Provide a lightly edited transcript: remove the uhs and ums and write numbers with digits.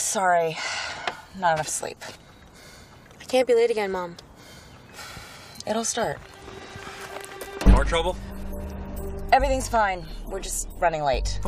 Sorry. Not enough sleep. I can't be late again, Mom. It'll start. More trouble? Everything's fine. We're just running late.